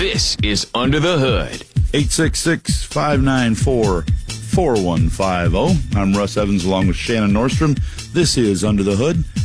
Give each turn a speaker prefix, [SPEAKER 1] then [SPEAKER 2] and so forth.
[SPEAKER 1] This is Under the Hood.
[SPEAKER 2] 866-594-4150. I'm Russ Evans along with Shannon Nordstrom. This is Under the Hood.